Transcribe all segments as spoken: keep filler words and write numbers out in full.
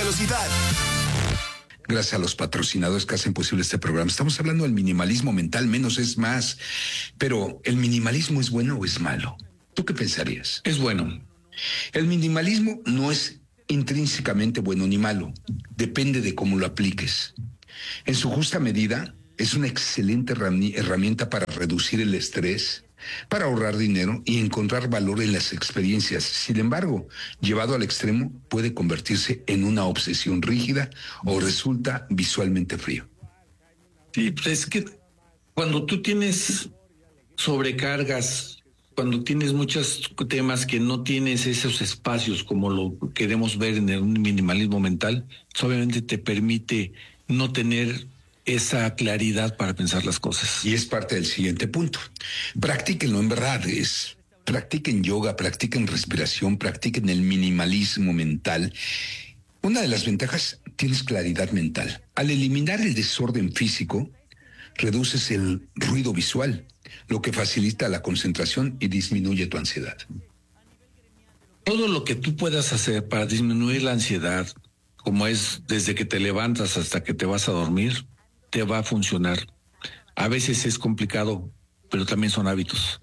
velocidad. Gracias a los patrocinadores que hacen posible este programa. Estamos hablando del minimalismo mental, menos es más. Pero, ¿el minimalismo es bueno o es malo? ¿Tú qué pensarías? Es bueno. El minimalismo no es intrínsecamente bueno ni malo. Depende de cómo lo apliques. En su justa medida, es una excelente herramienta para reducir el estrés, para ahorrar dinero y encontrar valor en las experiencias. Sin embargo, llevado al extremo, puede convertirse en una obsesión rígida o resulta visualmente frío. Sí, pues es que cuando tú tienes sobrecargas, cuando tienes muchos temas que no tienes esos espacios como lo queremos ver en el minimalismo mental, pues obviamente te permite no tener esa claridad para pensar las cosas. Y es parte del siguiente punto. Practíquenlo, en verdad. Es, practiquen yoga, practiquen respiración, practiquen el minimalismo mental. Una de las ventajas, tienes claridad mental. Al eliminar el desorden físico, reduces el ruido visual, lo que facilita la concentración y disminuye tu ansiedad. Todo lo que tú puedas hacer para disminuir la ansiedad, como es desde que te levantas hasta que te vas a dormir, te va a funcionar. A veces es complicado, pero también son hábitos.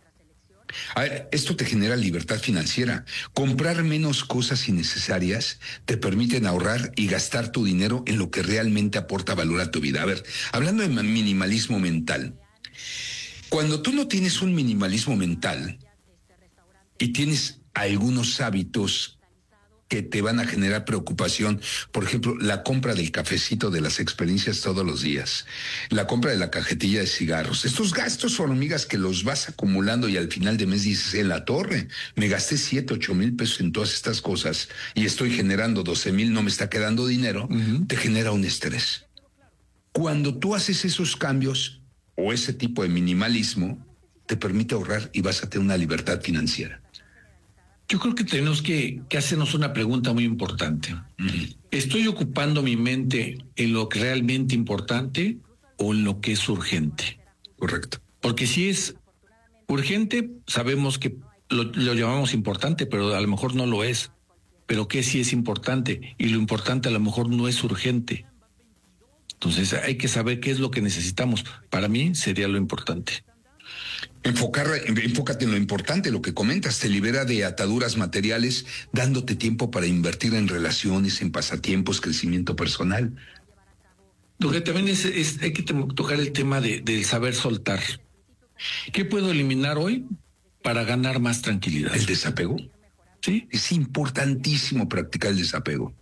A ver, esto te genera libertad financiera. Comprar menos cosas innecesarias te permiten ahorrar y gastar tu dinero en lo que realmente aporta valor a tu vida. A ver, hablando de minimalismo mental, cuando tú no tienes un minimalismo mental y tienes algunos hábitos que te van a generar preocupación, por ejemplo, la compra del cafecito de las experiencias todos los días, la compra de la cajetilla de cigarros, estos gastos hormigas que los vas acumulando y al final de mes dices, en la torre, me gasté siete, ocho mil pesos en todas estas cosas y estoy generando doce mil, no me está quedando dinero, uh-huh. Te genera un estrés. Cuando tú haces esos cambios o ese tipo de minimalismo, te permite ahorrar y vas a tener una libertad financiera. Yo creo que tenemos que, que hacernos una pregunta muy importante. Uh-huh. ¿Estoy ocupando mi mente en lo que es realmente importante o en lo que es urgente? Correcto. Porque si es urgente, sabemos que lo, lo llamamos importante, pero a lo mejor no lo es. Pero ¿qué sí es importante? Y lo importante a lo mejor no es urgente. Entonces hay que saber qué es lo que necesitamos. Para mí sería lo importante. Enfocar, enfócate en lo importante, lo que comentas, te libera de ataduras materiales, dándote tiempo para invertir en relaciones, en pasatiempos, crecimiento personal. Lo que también es, es hay que tocar el tema de, de saber soltar. ¿Qué puedo eliminar hoy para ganar más tranquilidad? ¿El desapego? Sí. Es importantísimo practicar el desapego.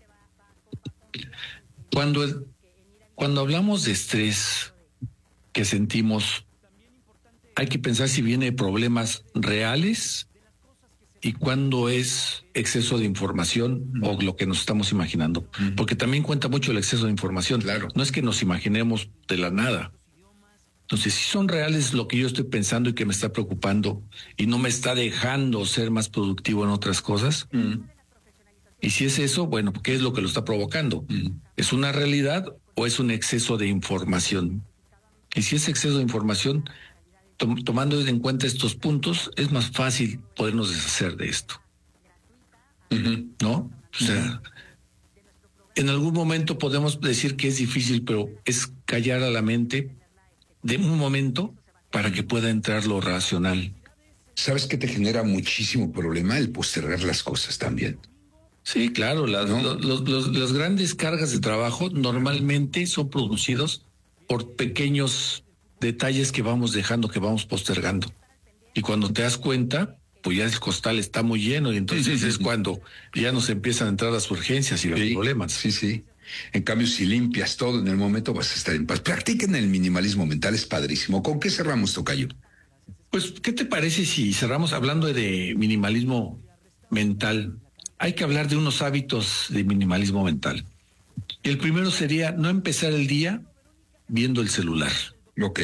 Cuando, cuando hablamos de estrés que sentimos, hay que pensar si viene de problemas reales y cuándo es exceso de información uh-huh. o lo que nos estamos imaginando. Uh-huh. Porque también cuenta mucho el exceso de información. Claro. No es que nos imaginemos de la nada. Entonces, si son reales lo que yo estoy pensando y que me está preocupando y no me está dejando ser más productivo en otras cosas, uh-huh. y si es eso, bueno, ¿qué es lo que lo está provocando? Uh-huh. ¿Es una realidad o es un exceso de información? Y si es exceso de información, tomando en cuenta estos puntos, es más fácil podernos deshacer de esto. Uh-huh. ¿No? O sea, uh-huh. en algún momento podemos decir que es difícil, pero es callar a la mente de un momento para que pueda entrar lo racional. ¿Sabes qué te genera muchísimo problema? El postergar las cosas también. Sí, claro. Las, ¿no? los, los, los, las grandes cargas de trabajo normalmente son producidos por pequeños detalles que vamos dejando, que vamos postergando. Y cuando te das cuenta, pues ya el costal está muy lleno y entonces sí, sí, es sí. cuando ya nos empiezan a entrar las urgencias y los sí, problemas. Sí, sí. En cambio, si limpias todo en el momento, vas a estar en paz. Practiquen el minimalismo mental, es padrísimo. ¿Con qué cerramos, tocayo? Pues, ¿qué te parece si cerramos hablando de minimalismo mental? Hay que hablar de unos hábitos de minimalismo mental. El primero sería no empezar el día viendo el celular. Ok.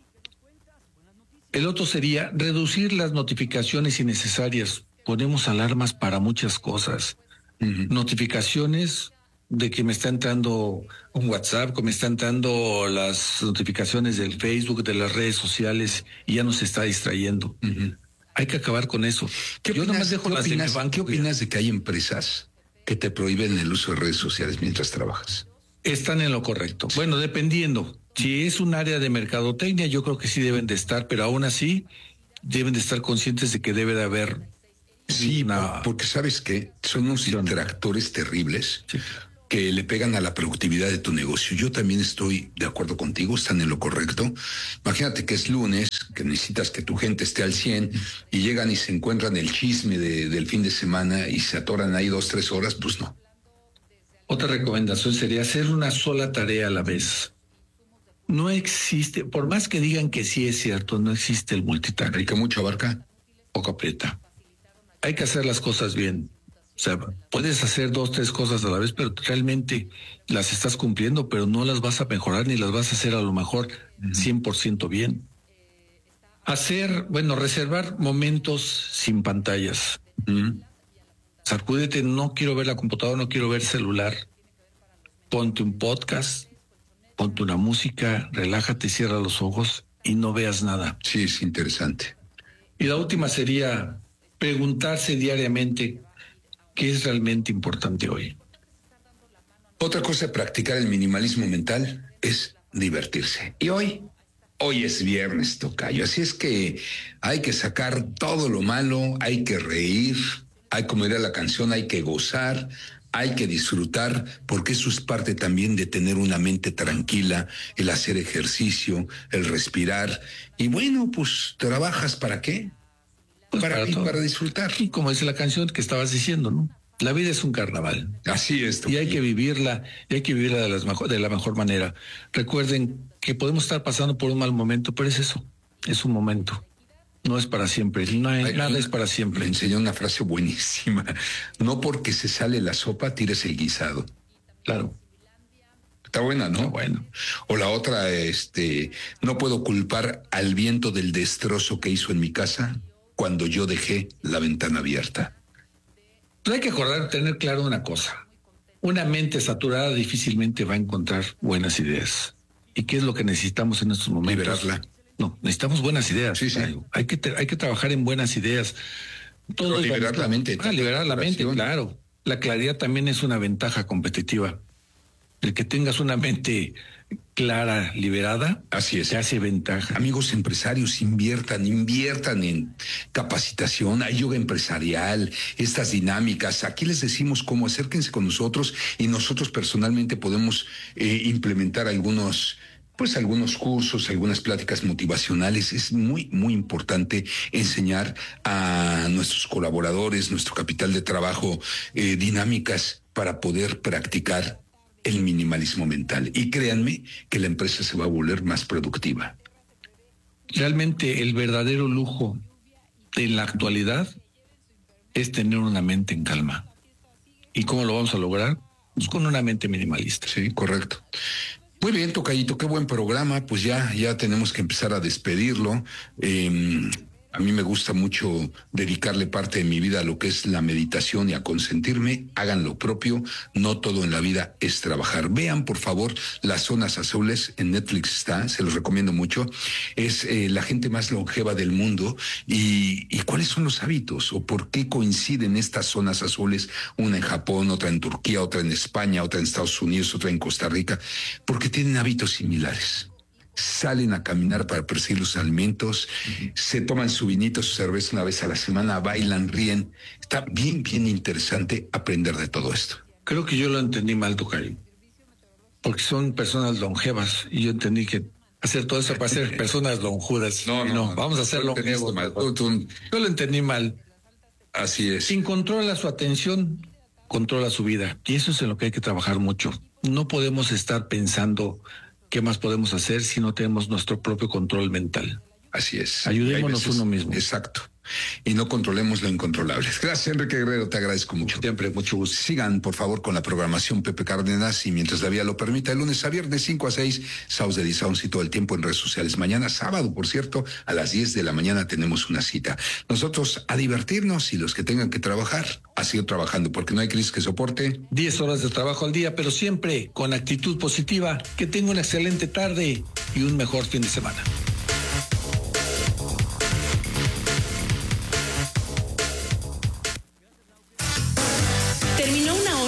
El otro sería reducir las notificaciones innecesarias. Ponemos alarmas para muchas cosas. Uh-huh. Notificaciones de que me está entrando un WhatsApp, que me están entrando las notificaciones del Facebook, de las redes sociales, y ya nos está distrayendo. Uh-huh. Hay que acabar con eso. ¿Qué Yo opinas, nomás dejo ¿qué, opinas, ¿Qué opinas de que hay empresas que te prohíben el uso de redes sociales mientras trabajas. Están en lo correcto. Sí. Bueno, dependiendo. Si es un área de mercadotecnia, yo creo que sí deben de estar, pero aún así deben de estar conscientes de que debe de haber... Sí, una... porque sabes que son unos distractores terribles. Sí. Que le pegan a la productividad de tu negocio. Yo también estoy de acuerdo contigo, están en lo correcto. Imagínate que es lunes, que necesitas que tu gente esté al cien y llegan y se encuentran el chisme de, del fin de semana y se atoran ahí dos, tres horas, pues no. Otra recomendación sería hacer una sola tarea a la vez. No existe, por más que digan que sí es cierto, no existe el multitasking. ¿Y que mucho abarca? Poco aprieta. Hay que hacer las cosas bien. O sea, puedes hacer dos, tres cosas a la vez, pero realmente las estás cumpliendo, pero no las vas a mejorar ni las vas a hacer a lo mejor uh-huh. cien por ciento bien. Hacer, bueno, reservar momentos sin pantallas. Uh-huh. Sacúdete, no quiero ver la computadora, no quiero ver celular. Ponte un podcast, ponte una música, relájate, cierra los ojos y no veas nada. Sí, es interesante. Y la última sería preguntarse diariamente ¿qué es realmente importante hoy? Otra cosa de practicar el minimalismo mental es divertirse. Y hoy, hoy es viernes, tocayo. Así es que hay que sacar todo lo malo, hay que reír, hay, como era la canción, hay que gozar, hay que disfrutar, porque eso es parte también de tener una mente tranquila, el hacer ejercicio, el respirar. Y bueno, pues, ¿trabajas para qué? Pues para, para, y para disfrutar. Y como dice la canción que estabas diciendo, ¿no? La vida es un carnaval. Así es. Y hay que vivirla, y hay que vivirla de, las mejor, de la mejor manera. Recuerden que podemos estar pasando por un mal momento, pero es eso, es un momento. No es para siempre, no hay, Ay, nada una, es para siempre. Me enseñó una frase buenísima. No porque se sale la sopa, tires el guisado. Claro. Está buena, ¿no? Está bueno. O la otra, este, no puedo culpar al viento del destrozo que hizo en mi casa cuando yo dejé la ventana abierta. Pero hay que acordar, tener claro una cosa. Una mente saturada difícilmente va a encontrar buenas ideas. ¿Y qué es lo que necesitamos en estos momentos? Liberarla. No, necesitamos buenas ideas. Sí, sí. Hay que, hay que trabajar en buenas ideas. Todo liberar la mente. Ah, liberar la mente, claro. La claridad también es una ventaja competitiva. El que tengas una mente clara, liberada, así es, te hace ventaja. Amigos empresarios, inviertan, inviertan en capacitación, hay yoga empresarial, estas dinámicas. Aquí les decimos cómo, acérquense con nosotros y nosotros personalmente podemos eh, implementar algunos pues algunos cursos, algunas pláticas motivacionales. Es muy, muy importante enseñar a nuestros colaboradores, nuestro capital de trabajo, eh, dinámicas para poder practicar el minimalismo mental. Y créanme que la empresa se va a volver más productiva. Realmente el verdadero lujo en la actualidad es tener una mente en calma. ¿Y cómo lo vamos a lograr? Pues con una mente minimalista. Sí, correcto. Muy bien, tocayito, qué buen programa. Pues ya, ya tenemos que empezar a despedirlo. Eh, a mí me gusta mucho dedicarle parte de mi vida a lo que es la meditación y a consentirme. Hagan lo propio. No todo en la vida es trabajar. Vean, por favor, Las Zonas Azules. En Netflix está, se los recomiendo mucho. Es eh, la gente más longeva del mundo. Y, y cuáles son los hábitos o por qué coinciden estas zonas azules. Una en Japón, otra en Turquía, otra en España, otra en Estados Unidos, otra en Costa Rica. Porque tienen hábitos similares. Salen a caminar para perseguir los alimentos, uh-huh. se toman su vinito, su cerveza una vez a la semana, bailan, ríen. Está bien, bien interesante aprender de todo esto. Creo que yo lo entendí mal, tocayo, porque son personas longevas y yo entendí que hacer todo eso para ser personas lonjudas. No, no, no, no, vamos a ser longevos. Yo lo entendí mal. Así es. Quien controla su atención, controla su vida. Y eso es en lo que hay que trabajar mucho. No podemos estar pensando ¿qué más podemos hacer si no tenemos nuestro propio control mental? Así es. Ayudémonos veces, uno mismo. Exacto. Y no controlemos lo incontrolable. Gracias, Enrique Guerrero, te agradezco mucho. Siempre, mucho gusto. Sigan, por favor, con la programación Pepe Cárdenas y mientras la vida lo permita, el lunes a viernes, cinco a seis, sábados de Sounds y todo el tiempo en redes sociales. Mañana, sábado, por cierto, a las diez de la mañana tenemos una cita. Nosotros a divertirnos y los que tengan que trabajar, a seguir trabajando, porque no hay crisis que soporte. Diez horas de trabajo al día, pero siempre con actitud positiva. Que tenga una excelente tarde y un mejor fin de semana. Terminó una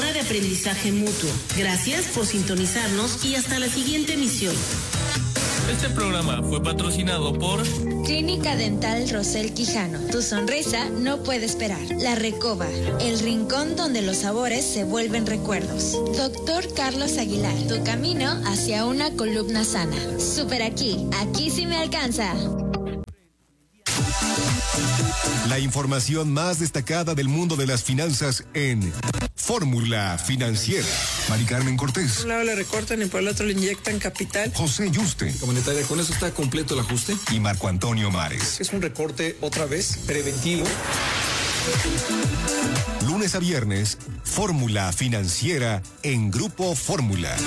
aprendizaje mutuo. Gracias por sintonizarnos y hasta la siguiente emisión. Este programa fue patrocinado por Clínica Dental Rosel Quijano. Tu sonrisa no puede esperar. La Recoba, el rincón donde los sabores se vuelven recuerdos. Doctor Carlos Aguilar, tu camino hacia una columna sana. Super aquí, aquí sí me alcanza. La información más destacada del mundo de las finanzas en Fórmula Financiera. Mari Carmen Cortés. Por un lado le recortan y por el otro le inyectan capital. José Yuste. Comunitaria, ¿con eso está completo el ajuste? Y Marco Antonio Mares. Es un recorte otra vez preventivo. Lunes a viernes, Fórmula Financiera en Grupo Fórmula.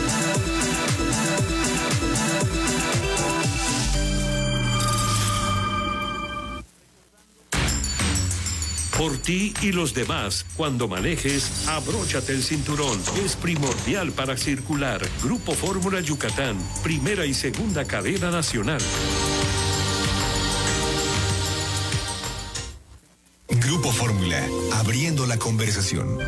Por ti y los demás, cuando manejes, abróchate el cinturón. Es primordial para circular. Grupo Fórmula Yucatán, primera y segunda cadena nacional. Grupo Fórmula, abriendo la conversación.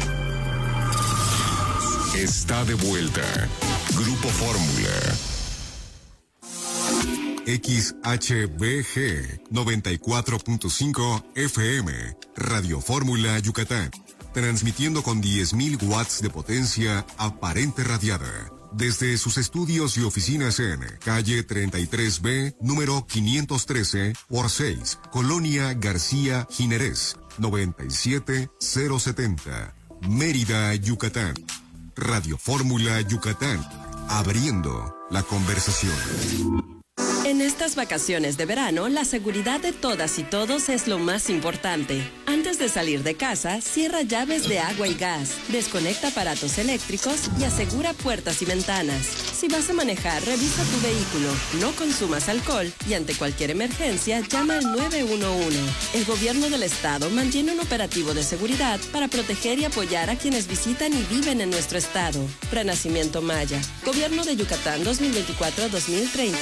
Está de vuelta. Grupo Fórmula. X H B G noventa y cuatro punto cinco F M, Radio Fórmula Yucatán, transmitiendo con diez mil watts de potencia aparente radiada, desde sus estudios y oficinas en calle treinta y tres B, número quinientos trece por seis, Colonia García Jiménez, noventa y siete mil setenta, Mérida, Yucatán. Radio Fórmula Yucatán, abriendo la conversación. En estas vacaciones de verano, la seguridad de todas y todos es lo más importante. Antes de salir de casa, cierra llaves de agua y gas, desconecta aparatos eléctricos y asegura puertas y ventanas. Si vas a manejar, revisa tu vehículo, no consumas alcohol y ante cualquier emergencia, llama al nueve uno uno. El gobierno del estado mantiene un operativo de seguridad para proteger y apoyar a quienes visitan y viven en nuestro estado. Renacimiento Maya. Gobierno de Yucatán dos mil veinticuatro a dos mil treinta.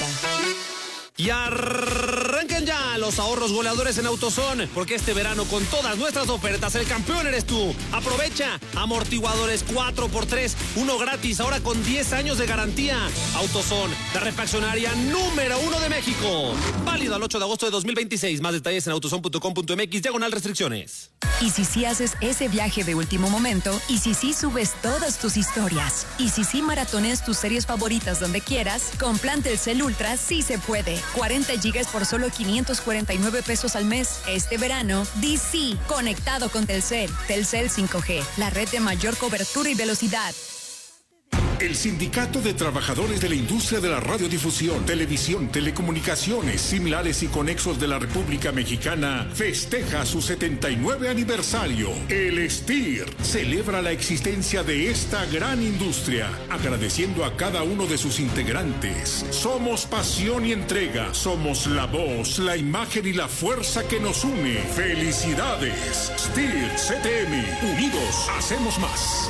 Y arranquen ya los ahorros goleadores en AutoZone, porque este verano con todas nuestras ofertas el campeón eres tú. Aprovecha amortiguadores cuatro por tres, uno gratis, ahora con diez años de garantía. AutoZone, la refaccionaria número uno de México. Válido al ocho de agosto de dos mil veintiséis. Más detalles en autozone punto com punto mx, diagonal restricciones. Y si sí haces ese viaje de último momento, y si sí subes todas tus historias, y si sí maratoneas tus series favoritas donde quieras, con plan Telcel Ultra sí se puede. cuarenta gigas por solo quinientos cuarenta y nueve pesos al mes. Este verano, di sí, conectado con Telcel. Telcel cinco G, la red de mayor cobertura y velocidad. El Sindicato de Trabajadores de la Industria de la Radiodifusión, Televisión, Telecomunicaciones, Similares y Conexos de la República Mexicana festeja su setenta y nueve aniversario. El S T I R celebra la existencia de esta gran industria, agradeciendo a cada uno de sus integrantes. Somos pasión y entrega, somos la voz, la imagen y la fuerza que nos une. ¡Felicidades! S T I R C T M, unidos hacemos más.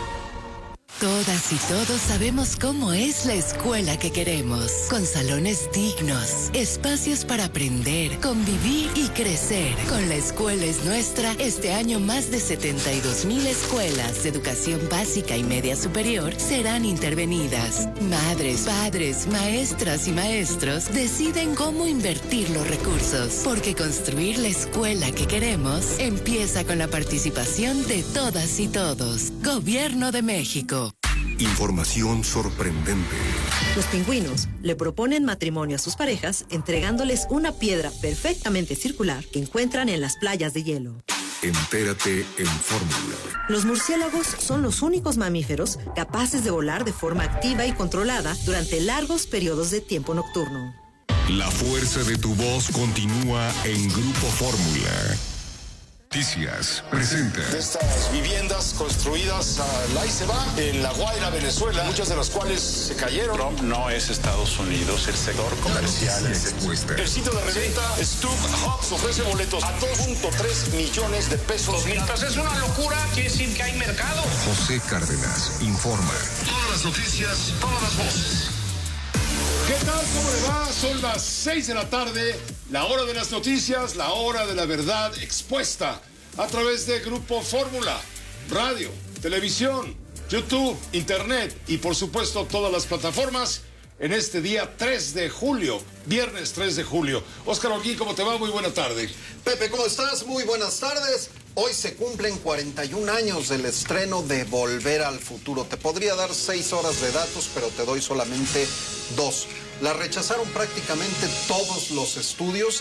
Todas y todos sabemos cómo es la escuela que queremos, con salones dignos, espacios para aprender, convivir y crecer. Con La Escuela es Nuestra, este año más de setenta y dos mil escuelas de educación básica y media superior serán intervenidas. Madres, padres, maestras y maestros deciden cómo invertir los recursos, porque construir la escuela que queremos empieza con la participación de todas y todos. Gobierno de México. Información sorprendente. Los pingüinos le proponen matrimonio a sus parejas entregándoles una piedra perfectamente circular que encuentran en las playas de hielo. Entérate en Fórmula. Los murciélagos son los únicos mamíferos capaces de volar de forma activa y controlada durante largos periodos de tiempo nocturno. La fuerza de tu voz continúa en Grupo Fórmula. Noticias presenta. De estas viviendas construidas a la y se va en La Guaira, Venezuela, muchas de las cuales se cayeron. Trump no es Estados Unidos, el sector comercial es expuesta. El sitio de reventa sí. Stub Hubs ofrece boletos a dos punto tres millones de pesos. Pues mientras es una locura, quiere decir que hay mercado. José Cárdenas informa. Todas las noticias, todas las voces. ¿Qué tal? ¿Cómo le va? Son las seis de la tarde, la hora de las noticias, la hora de la verdad expuesta a través de Grupo Fórmula, radio, televisión, YouTube, Internet y por supuesto todas las plataformas en este día tres de julio, viernes tres de julio. Óscar Holguín, ¿cómo te va? Muy buena tarde. Pepe, ¿cómo estás? Muy buenas tardes. Hoy se cumplen cuarenta y un años del estreno de Volver al Futuro. Te podría dar seis horas de datos, pero te doy solamente dos. La rechazaron prácticamente todos los estudios